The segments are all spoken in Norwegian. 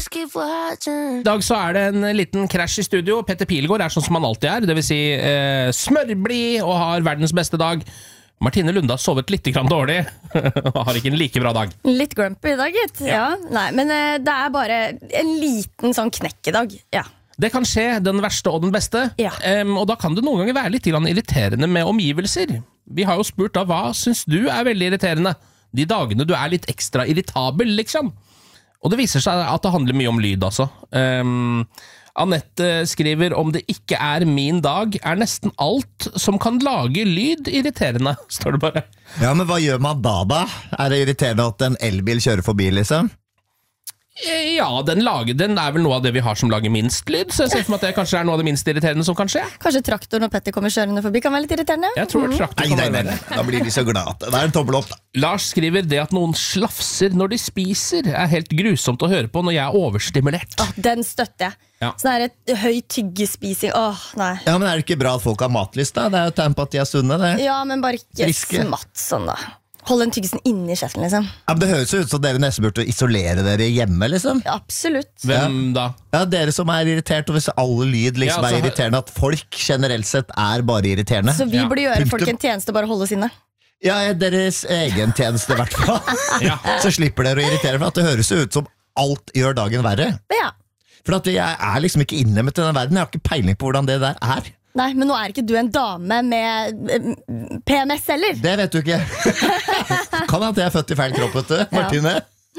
I dag så det en liten krasj I studio. Petter Pilgaard sånn som han alltid det vil si smørblid og har verdens beste dag. Martine Lunde har sovet litt grann dårlig og har ikke en like bra dag. Litt grumpy I dag, gitt. Ja. Nei, men det bare en liten sånn knekk I dag. Ja. Det kan skje, den verste og den beste. Ja. Og da kan det noen ganger være litt irriterende med omgivelser. Vi har jo spurt da, hva synes du veldig irriterende? De dagene du litt ekstra irritabel, liksom. Og det viser seg at det handler mye om lyd, altså. Annette skriver om det ikke min dag nesten alt som kan lage lyd irriterende, står det bare. Ja, men hva gjør man da? Det irriterende at en elbil kjører forbi, liksom? Ja, den vel noe av det vi har som lager minst lyd, så jeg ser for meg at det kanskje noe av det minst irriterende som kan skje. Kanskje traktor når Petter kommer kjørende forbi kan være litt irriterende? Jeg tror traktor kan være verre. Da blir de så glad. Det en tommel opp, da. Lars skriver det at noen slafser når de spiser helt grusomt å høre på når jeg overstimulert. Den støtter jeg. Ja. Sånn et høy tyggespising. Nei. Ja, men det ikke bra at folk har matlyst, da? Det jo et tegn på at de sunne, det. Ja, men bare ikke Friske. smatt sånn da. Hold den tyggesen inne I kjeften, liksom. Ja, men det høres ut som dere nesten burde isolere dere hjemme, liksom. Ja, absolutt. Hvem da? Ja, dere som irritert, og hvis alle lyd liksom Ja, altså, irriterende, at folk generelt sett bare irriterende. Så vi burde gjøre Punktum. folk en tjeneste og bare holde oss inne. Ja, deres egen tjeneste I hvert fall. Ja. Så slipper dere å irritere, for at det høres ut som alt gjør dagen verre. Ja. For at jeg liksom ikke inne med denne verden, jeg har ikke peiling på hvordan det der Nei, men nå ikke du en dame med PMS, eller? Det vet du ikke. Kan at jeg født I feil kropp, vet du, Martine?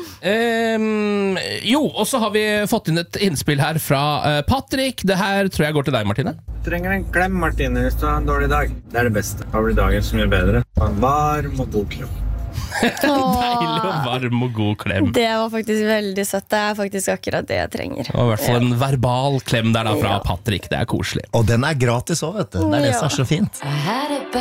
Jo, og så har vi fått inn et innspill her fra Patrick. Det her tror jeg går til deg, Martine. Trenger en klem, Martine, hvis du har en dårlig dag. Det det beste. Da blir dagen så mye bedre. En varm og god klem. Deilig og varm og god klem. Det var faktisk veldig søtt. Det faktisk akkurat det jeg trenger. Og I hvert fall en verbal klem der da fra Ja. Patrick. Det koselig. Og den gratis også, vet du. Det det Ja. som så fint. I had it